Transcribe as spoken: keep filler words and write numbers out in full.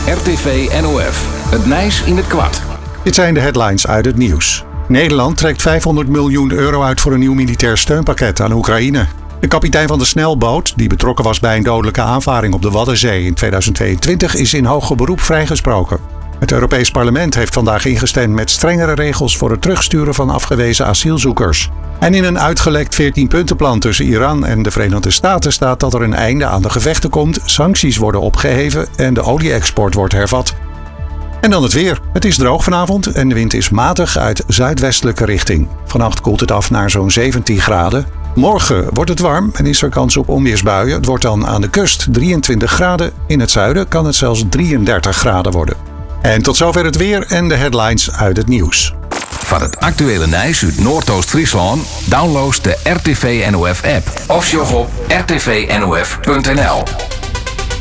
R T V N O F. Het Nijs in het kwart. Dit zijn de headlines uit het nieuws. Nederland trekt vijfhonderd miljoen euro uit voor een nieuw militair steunpakket aan Oekraïne. De kapitein van de snelboot, die betrokken was bij een dodelijke aanvaring op de Waddenzee in tweeduizend tweeëntwintig, is in hoger beroep vrijgesproken. Het Europees Parlement heeft vandaag ingestemd met strengere regels voor het terugsturen van afgewezen asielzoekers. En in een uitgelekt veertien-puntenplan tussen Iran en de Verenigde Staten staat dat er een einde aan de gevechten komt, sancties worden opgeheven en de olie-export wordt hervat. En dan het weer. Het is droog vanavond en de wind is matig uit zuidwestelijke richting. Vannacht koelt het af naar zo'n zeventien graden. Morgen wordt het warm en is er kans op onweersbuien. Het wordt dan aan de kust drieëntwintig graden. In het zuiden kan het zelfs drieëndertig graden worden. En tot zover het weer en de headlines uit het nieuws. Van het actuele Nijs uit Noordoost-Friesland download de R T V N O F app of sjog op r t v n o f punt n l.